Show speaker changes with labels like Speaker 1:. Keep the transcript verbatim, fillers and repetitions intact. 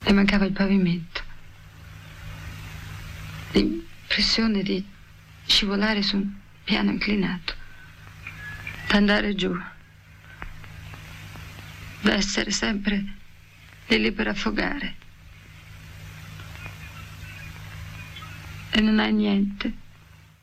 Speaker 1: Le mancava il pavimento. L'impressione di scivolare su un piano inclinato, d'andare giù, d'essere sempre lì lì per affogare. E non hai niente.